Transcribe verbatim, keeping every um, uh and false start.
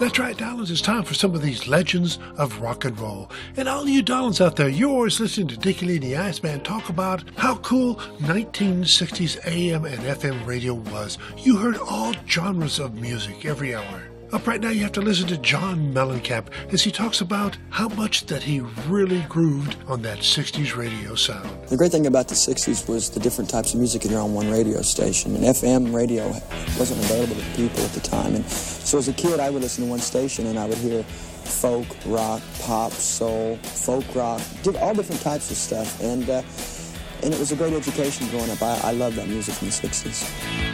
That's right, darlings. It's time for some of these legends of rock and roll. And all you darlings out there, you're always listening to Dickie Lee and the Iceman talk about how cool nineteen sixties A M and F M radio was. You heard all genres of music every hour. Up right now, you have to listen to John Mellencamp as he talks about how much that he really grooved on that sixties radio sound. The great thing about the sixties was the different types of music in your own one radio station. And F M radio wasn't available to people at the time. And so as a kid, I would listen to one station and I would hear folk, rock, pop, soul, folk rock, all different types of stuff. And, uh, and it was a great education growing up. I, I love that music from the sixties.